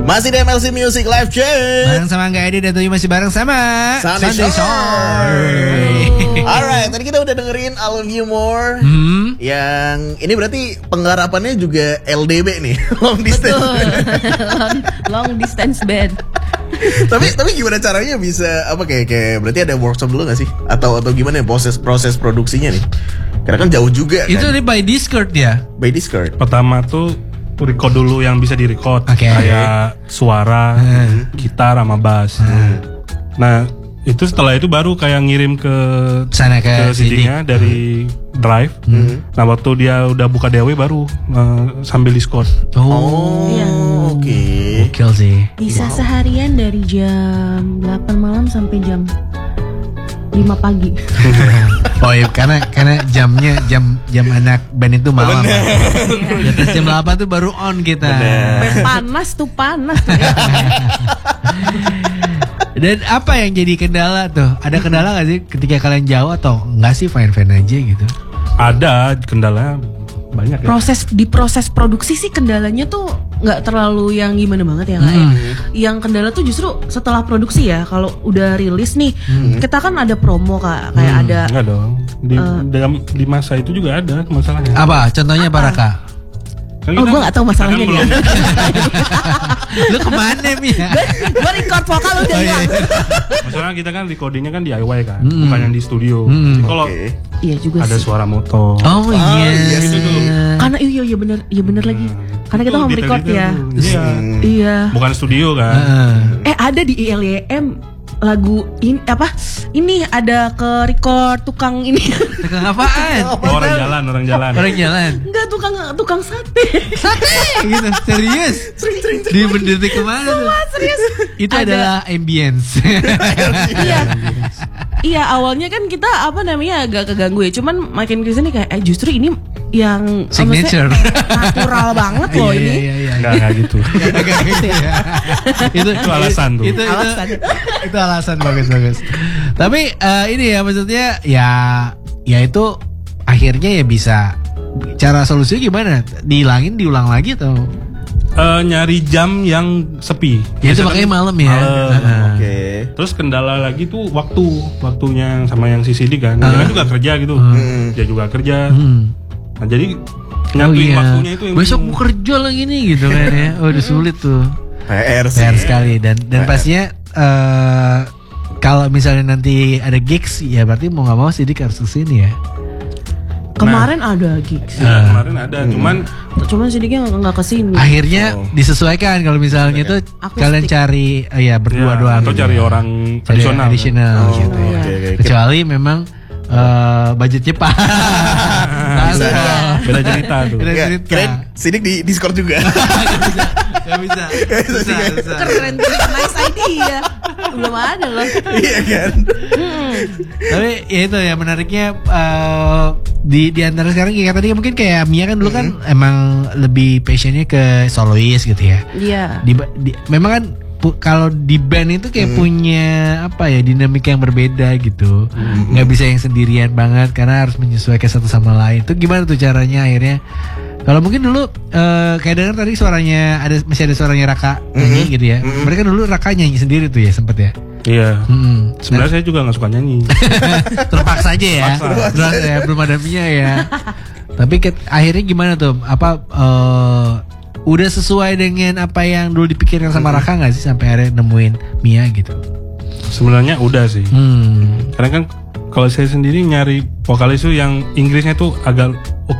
Masih di MLC Music Live Check. Bareng sama Angga Edi dan Tuyu masih bareng sama Sunday Shore. Alright, tadi kita udah dengerin I Love You More. Yang ini berarti penggarapannya juga LDB nih, long distance. long distance band. tapi gimana caranya bisa apa kayak berarti ada workshop dulu gak sih? Atau gimana ya proses produksinya nih? Karena kan jauh juga itu kan. di by Discord ya. By Discord. Pertama tuh record dulu yang bisa di-record. Kayak suara, gitar sama bass. Nah, itu setelah itu baru kayak ngirim ke sana ke CD-nya dari Drive. Nah, waktu dia udah buka DAW baru sambil Discord. Iya. Oke. Gokil sih. Bisa seharian dari jam 8 malam sampai jam 5 pagi. Oh iya, karena jamnya jam anak band itu malam. Di atas jam 8 tuh baru on kita. Panas. Dan apa yang jadi kendala tuh? Ada kendala gak sih ketika kalian jauh atau enggak sih fine-fine aja gitu? Ada kendala banyak ya. Proses produksi sih kendalanya tuh nggak terlalu yang gimana banget ya nggak ya. Yang kendala tuh justru setelah produksi ya. Kalau udah rilis nih, kita kan ada promo kayak ada. Enggak dong. Di masa itu juga ada masalahnya. Apa? Contohnya apa Raka? Kan Oh, gue gak tahu masalahnya kan dia. Lu kemana Mia? Gue record vokal udah hilang. Masalahnya kita kan recordingnya kan DIY kan, bukan yang di studio. Jadi kalau Iya juga ada sih. suara motor. Oh iya. Gitu tuh. Karena iya bener lagi. Karena kita home record ya. Iya. Iya. Bukan studio kan. Ada di ILYM lagu ini apa? Ini ada ke record tukang ini. Tukang apaan? Orang jalan. Orang jalan. Enggak tukang sate. Sate gitu. Serius? Di berdiri kemana tuh? Serius. Itu adalah ambience. Iya, awalnya kan kita agak keganggu ya. Cuman makin kesini kayak justru ini yang signature natural banget loh ini. Iya. Enggak gitu. Itu alasan tuh. Itu alasan bagus. Tapi ini ya maksudnya ya itu akhirnya ya bisa. Cara solusinya gimana? Dihilangin, diulang lagi atau? Nyari jam yang sepi. Ya itu makanya malam ya. Oke. Terus kendala lagi tuh waktunya sama yang CCD kan. Dia kan juga kerja gitu. Dia juga kerja. Nah jadi nyatuin waktunya itu yang besok mau kerja lagi nih gitu kan ya. Oh udah sulit tuh. PR sekali dan pastinya kalau misalnya nanti ada gigs ya berarti mau nggak mau Sidik harus kesini ya. Kemarin ada gigs. Kemarin ada, cuman sedikit nggak kesini. Akhirnya disesuaikan kalau misalnya tuh kalian cari berdua doang. Atau cari orang additional gitu ya. Kecuali memang budgetnya pas. Beda cerita tuh. Keren Sidik di Discord juga. Gak bisa. Keren tuh, nice idea. Belum ada loh. Iya kan. Tapi ya itu ya menariknya di antara sekarang kayak tadi mungkin kayak Mia kan dulu kan emang lebih passionnya ke solois gitu ya. Iya. Memang kan kalau di band itu kayak punya dinamika yang berbeda gitu. Nggak bisa yang sendirian banget karena harus menyesuaikan satu sama lain. Itu gimana tuh caranya akhirnya? Kalau mungkin dulu kayak dengar tadi suaranya masih ada suaranya Raka nyanyi gitu ya. Mereka dulu Raka nyanyi sendiri tuh ya sempet ya. Iya. Sebenarnya saya juga nggak suka nyanyi. Terpaksa aja ya. Belum ada Mia ya. Tapi akhirnya gimana tuh? Udah sesuai dengan apa yang dulu dipikirkan sama Raka nggak sih sampai akhirnya nemuin Mia gitu? Sebenarnya udah sih. Karena kan kalau saya sendiri nyari vokalis itu yang Inggrisnya tuh agak